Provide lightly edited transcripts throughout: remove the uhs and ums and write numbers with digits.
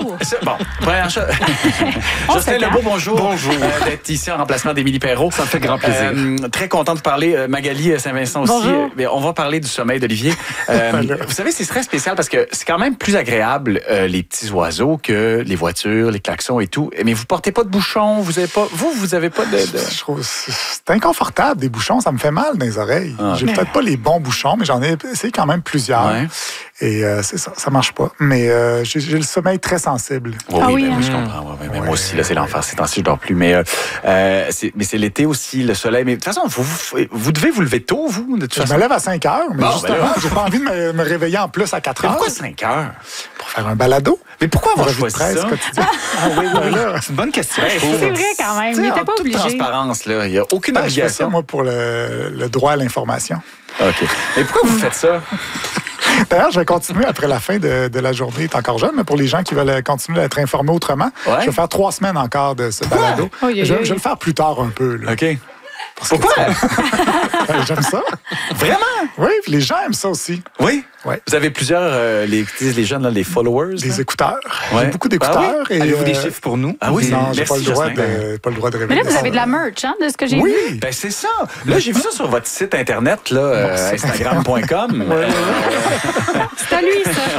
bonjour. Bon, première chose. Jocelyn Lebeau, bonjour. Bonjour. D'être ici en remplacement d'Émilie Perrault. Ça me fait grand plaisir. Très content de parler. Magali Saint-Vincent aussi. Bonjour. Mais on va parler du sommeil d'Olivier. Vous savez, c'est très spécial parce que c'est quand même plus agréable, les petits oiseaux, que les voitures, les klaxons et tout. Mais vous portez pas de bouchons. Vous avez pas de... Je trouve c'est inconfortable, des bouchons. Ça me fait mal dans les oreilles. J'ai peut-être pas les bons bouchons, mais j'en ai essayé quand même plusieurs. Ouais. Et c'est ça marche pas. Mais j'ai le sommeil très sensible. Oui, je comprends. Mais moi aussi, là, c'est l'enfer. Ces temps-ci, je dors plus. Mais c'est l'été aussi, le soleil. Mais de toute façon, vous devez vous lever tôt, vous, de toute façon. Je me lève à 5 heures, mais justement, j'ai pas envie de me réveiller en plus à 4 heures. Pourquoi 5 heures? Pour faire un balado. Mais pourquoi avoir choisi ça? Oui, c'est une bonne question. C'est vrai quand même. Il n'était pas obligé. Transparence, là. Il n'y a aucune obligation. Je fais ça, moi, pour le droit à l'information. OK. Mais pourquoi vous faites ça? D'ailleurs, je vais continuer après la fin de la journée. Il est encore jeune, mais pour les gens qui veulent continuer d'être informés autrement, je vais faire 3 semaines encore de ce balado. Je vais le faire plus tard un peu. Là. OK. Pourquoi? J'aime ça. Vraiment? Oui, puis les gens aiment ça aussi. Oui? Ouais. Vous avez plusieurs, les jeunes, là, les followers? Des écouteurs. J'ai beaucoup d'écouteurs. Oui? Avez-vous des chiffres pour nous? Ah oui, non, j'ai pas le droit de révéler. Mais là, vous avez de la merch, de ce que j'ai vu. Oui, ben c'est ça. Là, j'ai vu ça sur votre site internet, là, Instagram.com. C'est à lui,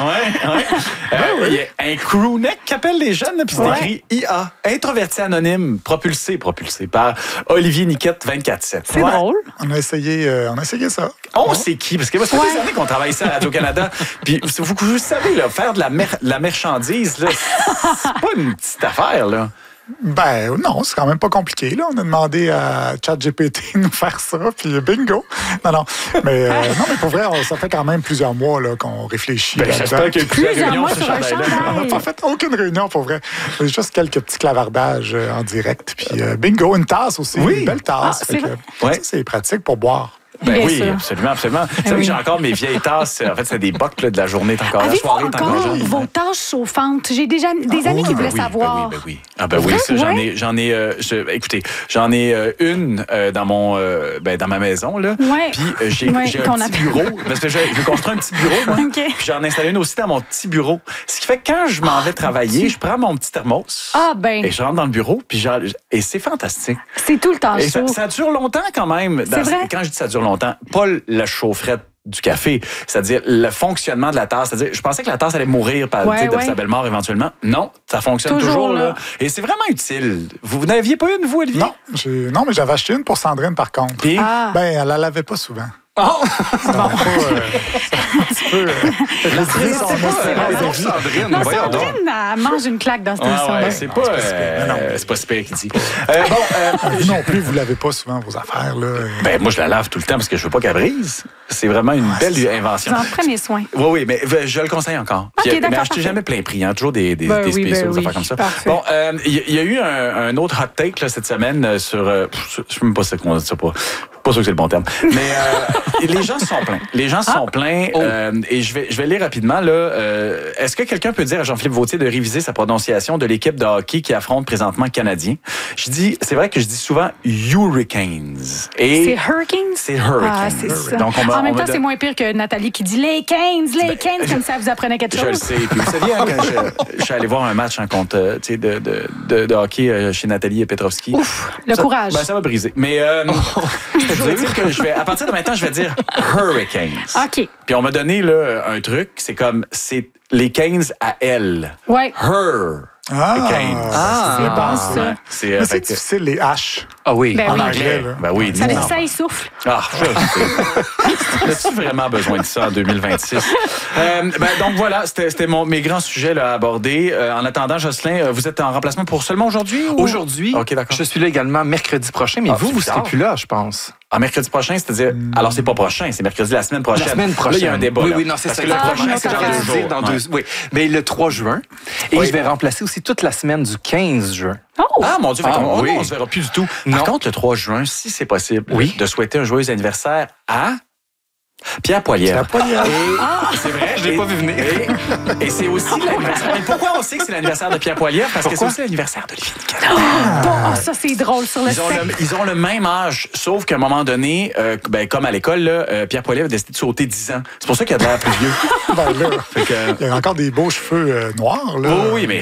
ça. Il y a un crewneck qui appelle les jeunes, puis c'est écrit IA, introverti anonyme, propulsé par Olivier Niquette, 24/7. C'est drôle. On a essayé ça. C'est qui? Parce que ça fait des années qu'on travaille ici à Radio-Canada. Puis vous savez, là, faire de la marchandise, là, c'est pas une petite affaire, là. Ben non, c'est quand même pas compliqué. Là. On a demandé à ChatGPT de nous faire ça, puis bingo. Non. Mais pour vrai, ça fait quand même plusieurs mois là, qu'on réfléchit. J'espère qu'il y a eu plusieurs réunions sur le chandail. On n'a pas fait aucune réunion, pour vrai. Juste quelques petits clavardages en direct. Puis bingo, une tasse aussi, une belle tasse. Ça, c'est pratique pour boire. Oui, absolument. Vous savez que j'ai encore mes vieilles tasses. En fait, c'est des bocs là, de la journée. Encore la soirée, encore jeune. Vos tasses chauffantes. J'ai déjà des amis qui voulaient savoir. Ben oui. Ça, écoutez, j'en ai une dans ma maison, là. Puis j'ai un petit bureau. Parce que j'ai construit un petit bureau, moi. Puis j'en ai installé une aussi dans mon petit bureau. Ce qui fait que quand je m'en vais travailler, je prends mon petit thermos. Et je rentre dans le bureau, et c'est fantastique. C'est tout le temps chaud. Ça dure longtemps quand même. C'est vrai. Quand je dis ça dure longtemps, pas la chaufferette du café, c'est-à-dire le fonctionnement de la tasse. C'est-à-dire, je pensais que la tasse allait mourir de sa belle mort éventuellement. Non, ça fonctionne toujours là. Et c'est vraiment utile. Vous n'aviez pas une, vous, Olivier? Non, mais j'avais acheté une pour Sandrine, par contre. Et? Elle la lavait pas souvent. C'est bon. Un petit peu Sandrine, elle mange une claque dans cette émission. C'est pas super qu'il dit. Vous non plus, vous lavez pas souvent vos affaires. Là. Moi, je la lave tout le temps parce que je veux pas qu'elle brise. C'est vraiment une belle invention. Vous en prenez soin. Oui, mais je le conseille encore. Mais achetez jamais plein prix. Toujours des spéciaux, des affaires comme ça. Parfait. Bon, il y a eu un autre hot take là, cette semaine sur... je ne sais même pas ce qu'on dit ça pas. Pas sûr que c'est le bon terme. Mais les gens se sont plaints. Les gens se sont plaints. Et je vais lire rapidement. Là. Est-ce que quelqu'un peut dire à Jean-Philippe Vautier de réviser sa prononciation de l'équipe de hockey qui affronte présentement le Canadien? C'est vrai que je dis souvent Hurricanes. C'est Hurricanes? C'est Hurricanes. Ah, c'est ça. Donc, en même temps, c'est moins pire que Nathalie qui dit les Canes, comme ça vous apprenez quelque chose. Je le sais. Puis vous saviez, quand je suis allé voir un match contre de hockey chez Nathalie Petrovski. Ouf, le courage. Ça m'a brisé. Mais je veux dire que à partir de maintenant, je vais dire Hurricanes. OK. Puis on m'a donné là, un truc, c'est les Canes à elle. Ouais. C'est bon, ça. C'est difficile, les H. Ah oui, en anglais. Ben oui. Ça essouffle. As-tu vraiment besoin de ça en 2026? Donc voilà, c'était mes grands sujets là, à aborder. En attendant, Jocelyn, vous êtes en remplacement pour seulement aujourd'hui? Aujourd'hui, je suis là également mercredi prochain, mais vous serez plus là, je pense. Mercredi prochain, c'est-à-dire... Alors, c'est pas prochain, c'est mercredi la semaine prochaine. La semaine prochaine. Là, il y a un débat. Oui, non, c'est ça. Le prochain, c'est dans 2 jours. Oui, mais le 3 juin. Et je vais remplacer aussi toute la semaine du 15 juin. Ah, mon Dieu, on se verra plus du tout. Par contre, le 3 juin, si c'est possible, de souhaiter un joyeux anniversaire à... Pierre Poilievre. C'est vrai, je l'ai pas vu venir. Et c'est aussi l'anniversaire. Mais pourquoi on sait que c'est l'anniversaire de Pierre Poilievre? Parce que c'est aussi l'anniversaire d'Olivier Niquette. Ça, c'est drôle sur le set. Ils ont le même âge, sauf qu'à un moment donné, comme à l'école, là, Pierre Poilievre a décidé de sauter 10 ans. C'est pour ça qu'il a de l'air plus vieux. Il y a encore des beaux cheveux noirs. Là. Oui, mais